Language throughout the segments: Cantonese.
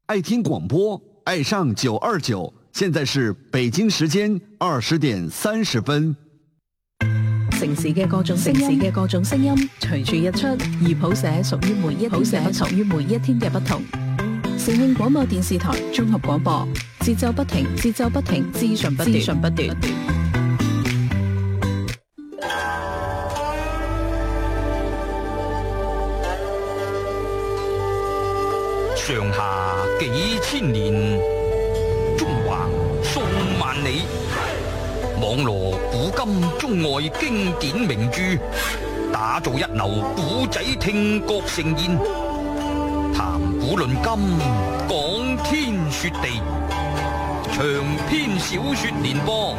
爱听廣播，愛上929。現在是北京時間20點30分。 城市嘅各種聲音，隨處日出，而譜寫屬於每一天嘅不同。城慶廣播電視台綜合廣播，節奏不停，資訊不斷。 上下幾千年，中橫數萬里，網羅古今中外經典名著，打造一流古仔聽覺盛宴，談古論今，講天說地，長篇小說連播。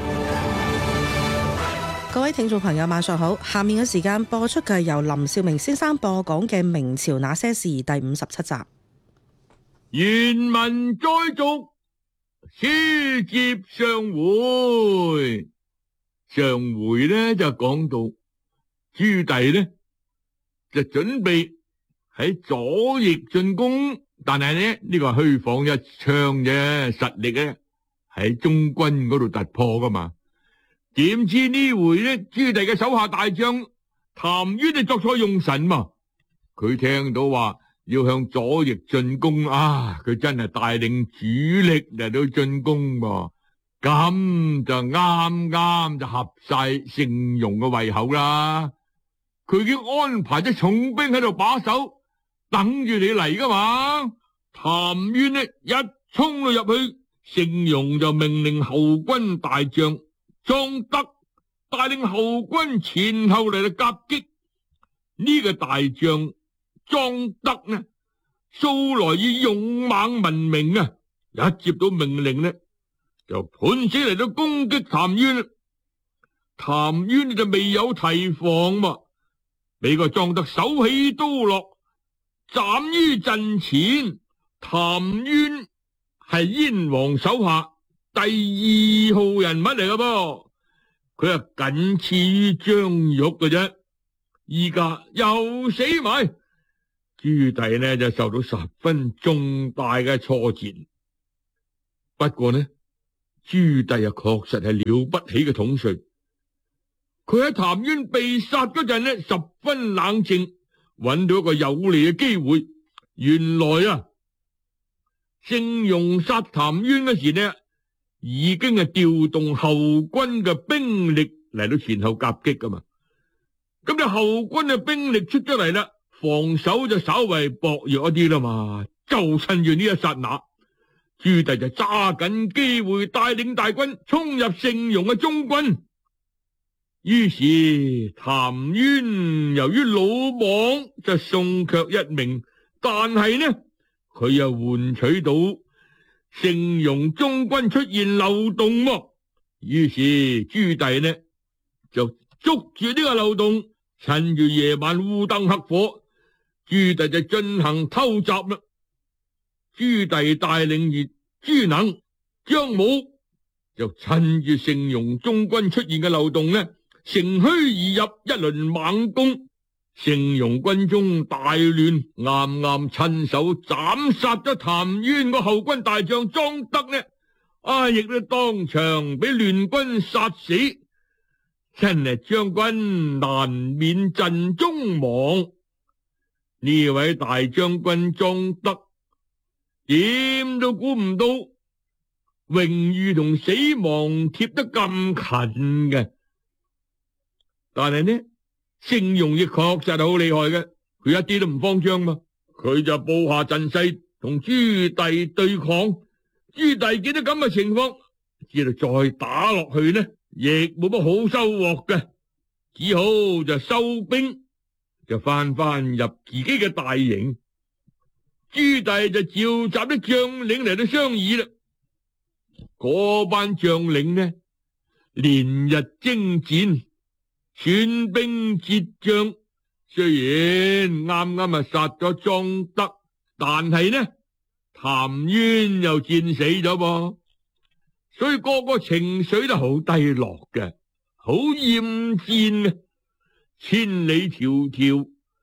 各位聽眾朋友晚上好，下面嘅時間播出嘅係由林兆明先生播講嘅《明朝那些事》第57集。 原文再續，書接上回。上回呢就講到朱棣呢就準備喺左翼進攻，但係呢個係虛晃一槍啫，實力呢喺中軍嗰度突破噶嘛。點知呢回呢，朱棣嘅手下大將譚淵就作錯用神嘛，佢聽到話要向左翼進攻啊！佢真係帶領主力嚟到進攻噃，咁就啱就合晒盛庸嘅胃口啦。佢已經安排咗重兵喺度把守，等住你嚟噶嘛。譚淵呢一衝到入去，盛庸就命令後軍大將莊德帶領後軍前後嚟到夾擊。呢個大將莊德呢，素來以勇猛聞名啊！一接到命令呢，就盤死嚟到攻擊譚淵。譚淵就未有提防嘛，俾個莊德手起刀落，斬於陣前。譚淵係燕王手下第2號人物嚟噶噃，佢係僅次於張玉嘅啫，依家又死埋。朱棣呢就受到十分重大嘅挫折，不過呢，朱棣確實係了不起嘅統帥。佢喺譚淵被殺嗰陣呢，十分冷靜，揾到一個有利嘅機會。原來啊，盛庸殺譚淵嗰時呢，已經係調動後軍嘅兵力嚟到前後夾擊噶嘛。咁就後軍嘅兵力出咗嚟啦，防守就稍為薄弱一啲啦嘛，就趁住呢一剎那，朱棣就揸緊機會帶領大軍衝入盛庸嘅中軍。於是譚淵由於魯莽就送卻一命，但係呢佢又換取到盛庸中軍出現漏洞喎。於是朱棣呢就捉住呢個漏洞，趁住夜晚烏燈黑火，朱棣就進行偷襲啦。朱棣帶領住朱能、張武就趁住盛庸中軍出現嘅漏洞呢，乘虛而入，一輪猛攻。盛庸軍中大亂，啱啱親手斬殺咗譚淵個後軍大將莊德呢，亦都當場俾亂軍殺死。真係將軍難免陣中亡。呢位大將軍莊德點都估唔到榮譽同死亡貼得咁近嘅，但係呢盛庸亦確實係好厲害嘅，佢一啲都唔慌張嘛，佢就布下陣勢同朱棣對抗。朱棣見到咁嘅情況，知道再打落去呢亦冇乜好收穫嘅，只好就收兵，就翻入自己嘅大營。朱棣就召集啲將領嚟到商議啦。嗰班將領呢，連日征戰，損兵折將，雖然啱啱殺咗莊德，但係呢譚淵又戰死咗噃，所以個個情緒都好低落嘅，好厭戰嘅。千里迢迢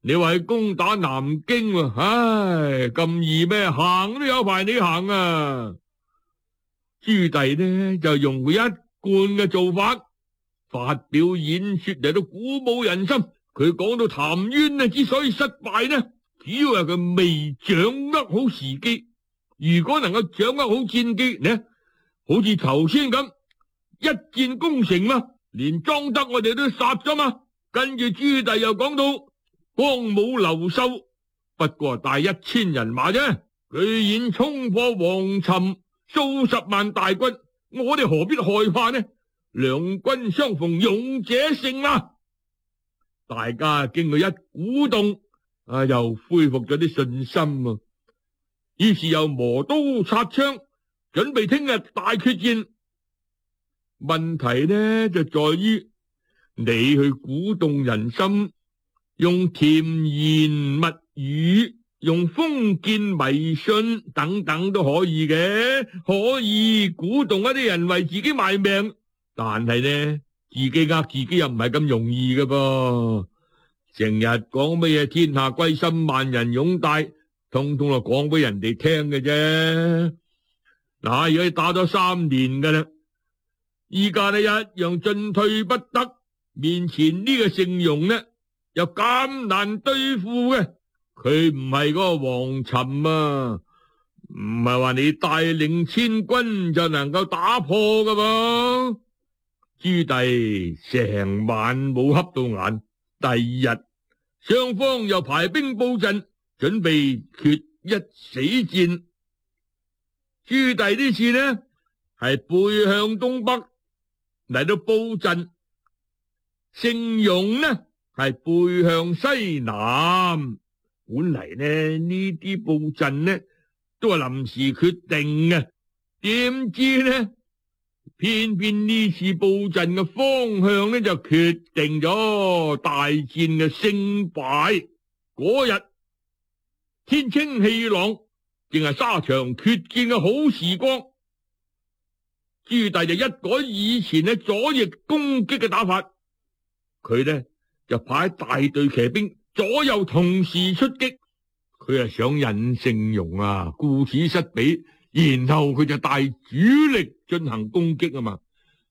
你話去攻打南京喎，唉，咁易咩？行都有排你行啊！朱棣呢就用佢一貫嘅做法，發表演說嚟到鼓舞人心。佢講到譚淵呢之所以失敗呢，主要係佢未掌握好時機。如果能夠掌握好戰機呢，好似頭先咁一戰攻城嘛，連莊德我哋都殺咗嘛。跟住朱棣又講到光武劉秀不過帶1000人馬啫，居然衝破皇尋數十萬大軍，我哋何必害怕呢？兩軍相逢勇者勝嘛。大家經過一鼓動，又恢復咗啲信心啊。於是又磨刀擦槍，準備聽日大決戰。問題呢就在於你去鼓動人心，用甜言蜜語，用封建迷信等等都可以嘅，可以鼓動一啲人為自己賣命。但係呢，自己呃自己又唔係咁容易㗎噃。成日講乜嘢天下歸心，萬人擁戴，通通就講俾人哋聽嘅啫。嗱，而家打咗3年㗎啦，依家呢一樣進退不得，面前呢個盛戎呢又咁難對付嘅。佢唔係嗰個王尋啊，唔係話你帶領千軍就能夠打破㗎噃。朱棣成晚冇瞌到眼，第二日雙方又排兵布陣，準備決一死戰。朱棣呢次呢係背向東北嚟到布陣，盛戎呢係背向西南。本嚟呢啲布陣呢都係臨時決定嘅，點知呢偏偏呢次布陣嘅方向呢就決定咗大戰嘅勝敗。嗰日天清氣朗，正係沙場決戰嘅好時光。朱棣就一改以前呢左翼攻擊嘅打法，佢呢就派大隊騎兵左右同時出擊。佢係想引盛戎顧此失彼，然後佢就帶主力進行攻擊啊嘛。